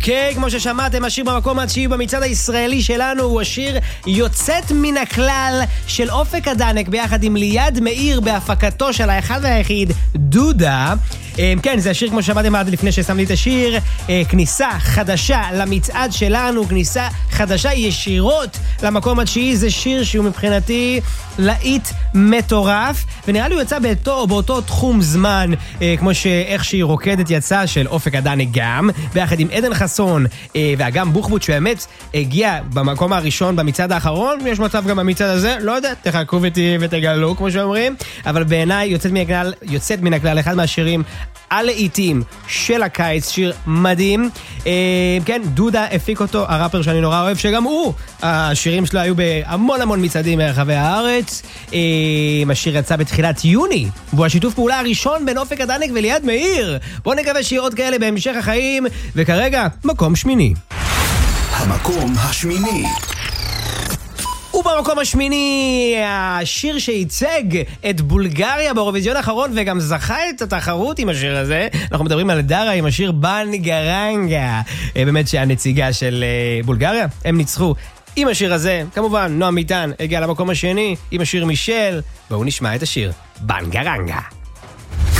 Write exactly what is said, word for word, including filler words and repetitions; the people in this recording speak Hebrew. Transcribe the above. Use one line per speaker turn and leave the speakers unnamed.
כן, כמו ששמעתם, השיר במקום התשיעי במצעד הישראלי שלנו הוא השיר יוצאת מן הכלל של אופק הדנק ביחד עם ליעד מאיר בהפקתו של האחד והיחיד דודה. כן, זה השיר כמו ששמעתם עד לפני ששמתי את השיר, כניסה חדשה למצעד שלנו, כניסה חדשה ישירות למקום התשיעי. זה שיר שהוא מבחינתי להיט מטורף, ונראה לי הוא יצא באותו, באותו תחום זמן כמו שאיך שהיא רוקדת יצא של אופק הדנק גם, ביחד עם עדן חסון ואגם בוחבוט שבאמת הגיע במקום הראשון במצעד האחרון, ויש מצב גם במצעד הזה, לא יודע, תחכו ותגלו כמו שאומרים, אבל בעיניי יוצאת מן הכלל, יוצאת מן הכלל אחד מהשירים הלהיטים של הקיץ, שיר מדהים. כן, דודה הפיק אותו, הראפר שאני נורא אוהב, שגם הוא, השירים שלו היו בהמון המון מצעדים ברחבי הארץ. השיר יצא בתחילת יוני, והוא השיתוף פעולה הראשון בין אופק הדנק וליעד מאיר. בואו נקווה שיהיה עוד כאלה בהמשך החיים, וכרגע מקום שמיני.
המקום השמיני.
ובמקום השמיני, השיר שייצג את בולגריה באירוויזיון האחרון וגם זכה את התחרות עם השיר הזה. אנחנו מדברים על דרה עם השיר בנגרנגה, באמת שהנציגה של בולגריה, הם ניצחו עם השיר הזה. כמובן נועם מיטן הגיע למקום השני עם השיר מישל, והוא נשמע את השיר בנגרנגה.